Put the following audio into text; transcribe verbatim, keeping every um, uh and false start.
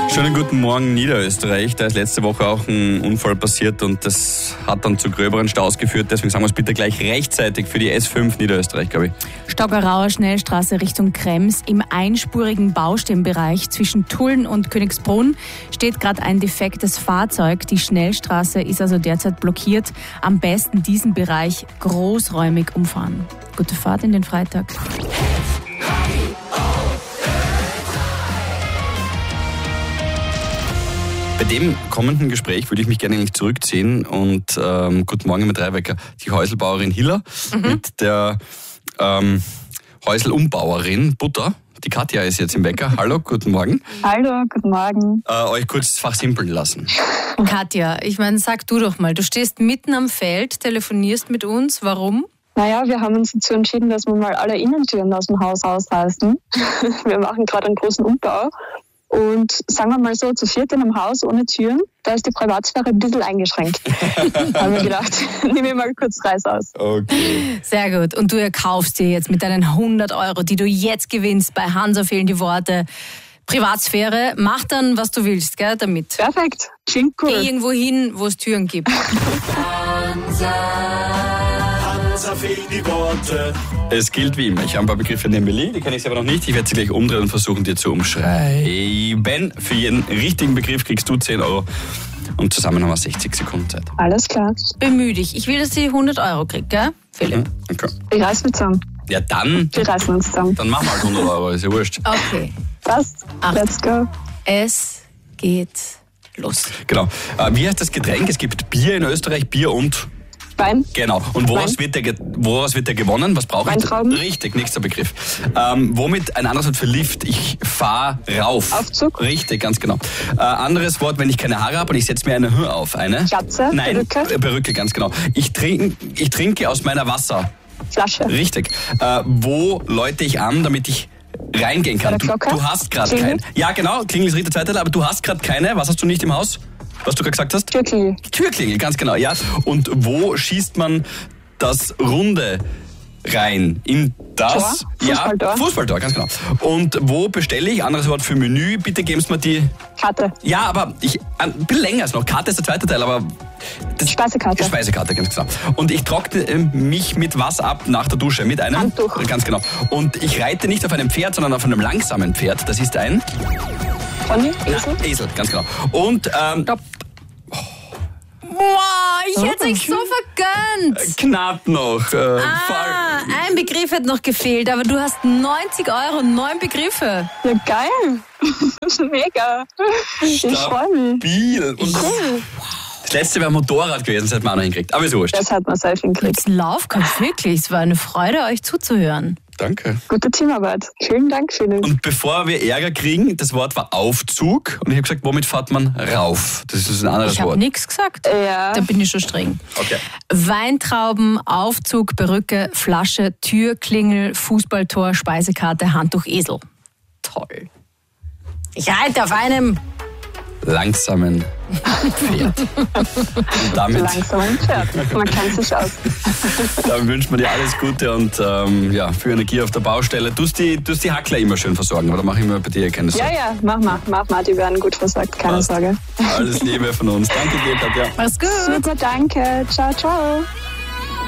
Schönen guten Morgen, Niederösterreich. Da ist letzte Woche auch ein Unfall passiert und das hat dann zu gröberen Staus geführt. Deswegen sagen wir es bitte gleich rechtzeitig für die S fünf Niederösterreich, glaube ich. Stockerauer Schnellstraße Richtung Krems. Im einspurigen Baustellenbereich zwischen Tulln und Königsbrunn steht gerade ein defektes Fahrzeug. Die Schnellstraße ist also derzeit blockiert. Am besten diesen Bereich großräumig umfahren. Gute Fahrt in den Freitag. Bei dem kommenden Gespräch würde ich mich gerne eigentlich zurückziehen und ähm, guten Morgen mit Dreiwecker, die Häuselbauerin Hiller mhm. mit der ähm, Häuselumbauerin Butter. Die Katja ist jetzt im Wecker. Hallo, guten Morgen. Hallo, guten Morgen. Äh, euch kurz fachsimpeln lassen. Katja, ich meine, sag du doch mal, du stehst mitten am Feld, telefonierst mit uns. Warum? Naja, wir haben uns dazu entschieden, dass wir mal alle Innentüren aus dem Haus ausreißen. Wir machen gerade einen großen Umbau. Und sagen wir mal so, zu viert in einem Haus ohne Türen, da ist die Privatsphäre ein bisschen eingeschränkt. Haben wir gedacht, nehmen wir mal kurz Reis aus. Okay. Sehr gut. Und du erkaufst dir jetzt mit deinen hundert Euro, die du jetzt gewinnst, bei Hansa fehlen die Worte, Privatsphäre. Mach dann, was du willst, gell, damit. Perfekt. Klingt cool. Geh irgendwo hin, wo es Türen gibt. Hansa, Hansa fehlen die Worte. Es gilt wie immer. Ich habe ein paar Begriffe in Berlin, die kenne ich selber noch nicht. Ich werde sie gleich umdrehen und versuchen, dir zu umschreiben. Für jeden richtigen Begriff kriegst du zehn Euro. Und zusammen haben wir sechzig Sekunden Zeit. Alles klar. Bemühe dich. Ich will, dass sie hundert Euro kriegt, gell, Philipp? Mhm, okay. Wir reißen uns zusammen. Ja, dann. Wir reißen uns zusammen. Dann machen wir halt hundert Euro, ist ja wurscht. Okay. Passt. Let's go. Es geht los. Genau. Äh, wie heißt das Getränk? Es gibt Bier in Österreich, Bier und... Wein. Genau. Und woraus wird, der, woraus wird der gewonnen? Was brauche ich? Weintrauben. Richtig, nächster Begriff. Ähm, womit ein anderes Wort für Lift? Ich fahre rauf. Aufzug. Richtig, ganz genau. Äh, anderes Wort, wenn ich keine Haare habe und ich setze mir eine Höhe auf. Eine? Glatze. Nein, Perücke. Perücke, ganz genau. Ich trinke, ich trinke aus meiner Wasser. Flasche. Richtig. Äh, wo läute ich an, damit ich reingehen kann? Bei der Glocke? Du, du hast gerade Klingel? keine. Ja, genau, Klingel ist richtig, zweiter Teil, aber du hast gerade keine. Was hast du nicht im Haus? Was du gerade gesagt hast? Türklingel. Türklingel, ganz genau, ja. Und wo schießt man das Runde rein? In das? Tor? Fußballtor. Ja, Fußballtor, ganz genau. Und wo bestelle ich? Anderes Wort für Menü. Bitte geben Sie mir die... Karte. Ja, aber ich, ein bisschen länger ist noch. Karte ist der zweite Teil, aber... Das Speisekarte. Speisekarte, ganz genau. Und ich trockne äh, mich mit was ab nach der Dusche? Mit einem... Handtuch. Ganz genau. Und ich reite nicht auf einem Pferd, sondern auf einem langsamen Pferd. Das ist ein... Pony? Esel? Na, Esel, ganz genau. Und... Ähm, Boah, ich hätte es euch so vergönnt. knapp noch. Äh, Ah, ein Begriff hätte noch gefehlt, aber du hast neunzig Euro, neun Begriffe. Ja, geil. Mega. Ich freue mich. Stabil. Und Cool. das letzte wäre Motorrad gewesen, das hätte man auch noch hingekriegt. Aber ist wurscht. Das hat man selbst hingekriegt. Jetzt Laufkampf, wirklich. Es war eine Freude, euch zuzuhören. Danke. Gute Teamarbeit. Vielen Dank, Philipp. Und bevor wir Ärger kriegen, das Wort war Aufzug. Und ich habe gesagt, womit fährt man rauf? Das ist ein anderes Ich habe Wort. nichts gesagt. Ja. Da bin ich schon streng. Okay. Weintrauben, Aufzug, Perücke, Flasche, Tür, Klingel, Fußballtor, Speisekarte, Handtuch, Esel. Toll. Ich reite auf einem... Langsamen Pferd. Und damit Langsam ein Pferd. Man kennt sich aus. dann wünschen wir dir alles Gute und ähm, ja, für Energie auf der Baustelle. Du musst die, die Hackler immer schön versorgen, aber da mache ich mir bei dir keine Sorgen. Ja, ja, mach mal, mach mal. Die werden gut versorgt, keine Passt. Sorge. Alles Liebe von uns. Danke dir, Katja. Mach's gut. Super, danke. Ciao, ciao.